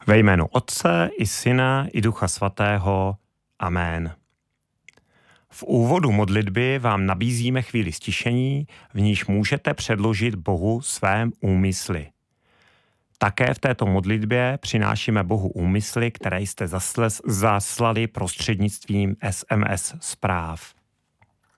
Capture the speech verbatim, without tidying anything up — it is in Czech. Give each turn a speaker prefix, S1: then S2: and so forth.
S1: Ve jménu Otce i Syna i Ducha Svatého. Amen. V úvodu modlitby vám nabízíme chvíli stišení, v níž můžete předložit Bohu své úmysly. Také v této modlitbě přinášíme Bohu úmysly, které jste zaslali prostřednictvím es em es zpráv.